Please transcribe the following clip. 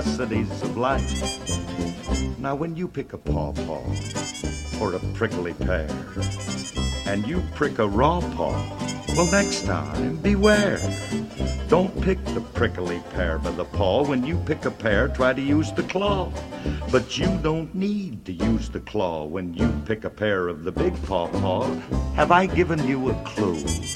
necessities of life. Now when you pick a pawpaw or a prickly pear and you prick a raw paw, well, next time beware. Don't pick the prickly pear by the paw. When you pick a pear, try to use the claw. But you don't need to use the claw when you pick a pear of the big pawpaw. Have I given you a clue?